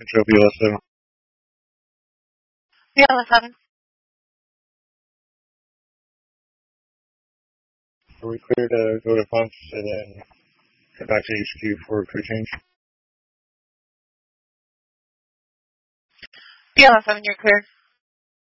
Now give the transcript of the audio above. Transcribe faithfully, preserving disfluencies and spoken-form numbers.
Control B L S seven. B L S seven. Are we clear to go to punch and then head back to H Q for crew change? B L S seven, you're clear.